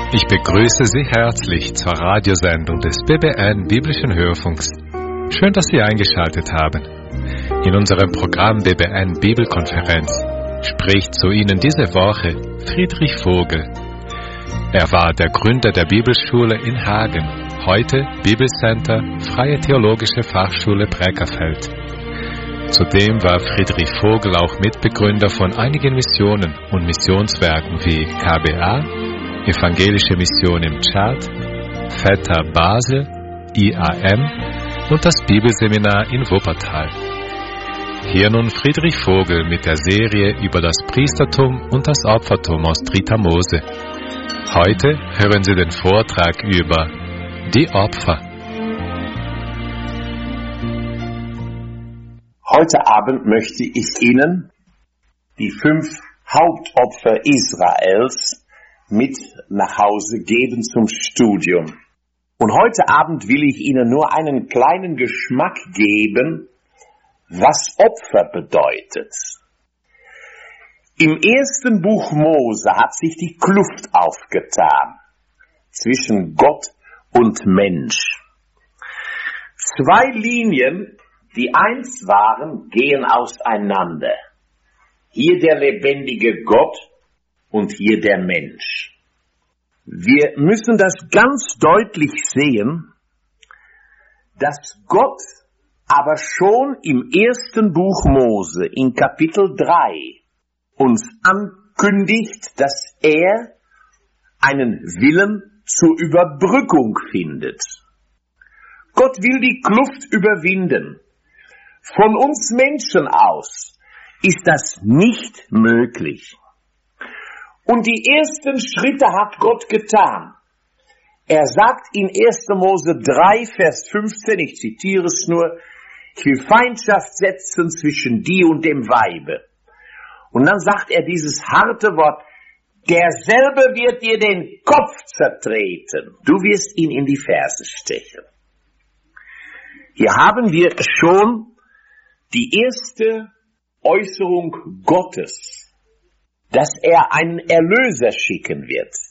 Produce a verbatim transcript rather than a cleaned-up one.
Ich begrüße Sie herzlich zur Radiosendung des B B N Biblischen Hörfunks. Schön, dass Sie eingeschaltet haben. In unserem Programm B B N Bibelkonferenz spricht zu Ihnen diese Woche Friedrich Vogel. Er war der Gründer der Bibelschule in Hagen, heute Bibelcenter Freie Theologische Fachschule Breckerfeld. Zudem war Friedrich Vogel auch Mitbegründer von einigen Missionen und Missionswerken wie K B A, Evangelische Mission im Tschad, Feta Basel, I A M und das Bibelseminar in Wuppertal. Hier nun Friedrich Vogel mit der Serie über das Priestertum und das Opfertum aus dritter Mose. Heute hören Sie den Vortrag über die Opfer. Heute Abend möchte ich Ihnen die fünf Hauptopfer Israels mit nach Hause geben zum Studium. Und heute Abend will ich Ihnen nur einen kleinen Geschmack geben, was Opfer bedeutet. Im ersten Buch Mose hat sich die Kluft aufgetan zwischen Gott und Mensch. Zwei Linien, die eins waren, gehen auseinander. Hier der lebendige Gott und hier der Mensch. Wir müssen das ganz deutlich sehen, dass Gott aber schon im ersten Buch Mose in Kapitel drei uns ankündigt, dass er einen Willen zur Überbrückung findet. Gott will die Kluft überwinden. Von uns Menschen aus ist das nicht möglich. Und die ersten Schritte hat Gott getan. Er sagt in erster Mose drei, Vers fünfzehn, ich zitiere es nur, ich will Feindschaft setzen zwischen dir und dem Weibe. Und dann sagt er dieses harte Wort, derselbe wird dir den Kopf zertreten, du wirst ihn in die Ferse stechen. Hier haben wir schon die erste Äußerung Gottes, dass er einen Erlöser schicken wird.